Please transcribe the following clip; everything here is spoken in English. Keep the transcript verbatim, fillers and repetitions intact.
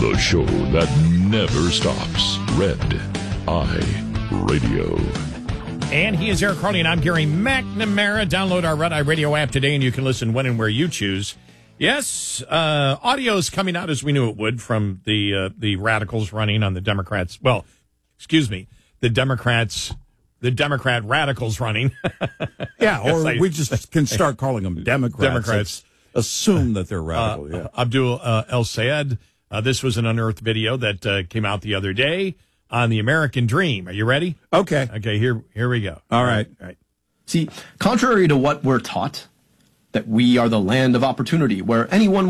The show that never stops. Red Eye Radio. And he is Eric Carly, and I'm Gary McNamara. Download our Red Eye Radio app today, and you can listen when and where you choose. Yes, uh, audio is coming out as we knew it would from the uh, the radicals running on the Democrats. Well, excuse me, the Democrats, the Democrat radicals running. Yeah, or Yes, I- we just can start calling them Democrats. Democrats. Assume that they're radical, Uh, yeah. Abdul uh, El Sayed. Uh, this was an unearthed video that uh, came out the other day on the American Dream. Are you ready? Okay. Okay, here here we go. All right. All right. See, contrary to what we're taught, that we are the land of opportunity, where anyone